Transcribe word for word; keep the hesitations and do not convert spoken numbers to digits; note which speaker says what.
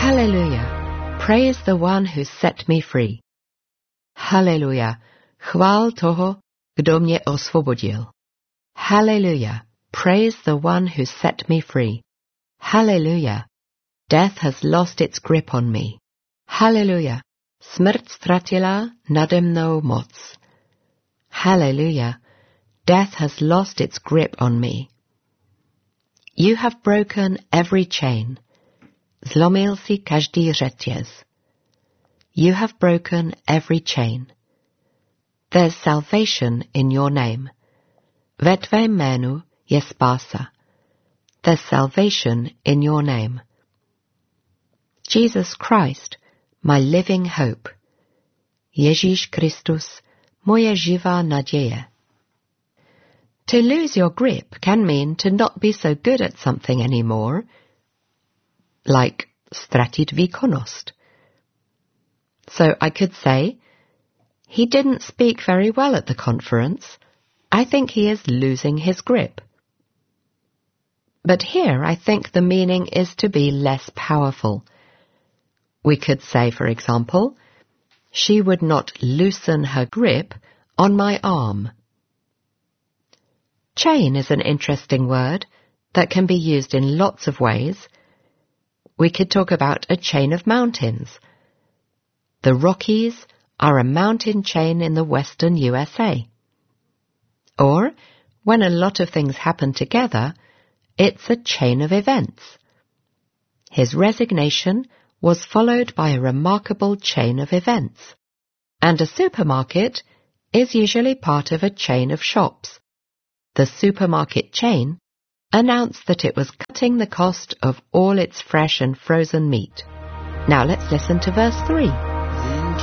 Speaker 1: Hallelujah. Praise the one who set me free. Hallelujah. Chvál toho, kdo mě osvobodil. Hallelujah. Praise the one who set me free. Hallelujah. Death has lost its grip on me. Hallelujah. Smrt ztratila nade mnou moc. Hallelujah. Death has lost its grip on me. You have broken every chain. Zlomil si každý řetěz. You have broken every chain. There's salvation in your name. Ve tvém jménu je spása. There's salvation in your name. Jesus Christ, my living hope. Ježíš Kristus, moje živá naděje. To lose your grip can mean to not be so good at something anymore, like ztratit výkonnost. So I could say, he didn't speak very well at the conference. I think he is losing his grip. But here I think the meaning is to be less powerful. We could say, for example, she would not loosen her grip on my arm. Chain is an interesting word that can be used in lots of ways. We could talk about a chain of mountains. The Rockies are a mountain chain in the western U S A. Or, when a lot of things happen together, it's a chain of events. His resignation was followed by a remarkable chain of events. And a supermarket is usually part of a chain of shops. The supermarket chain announced that it was cutting the cost of all its fresh and frozen meat. Now let's listen to verse three.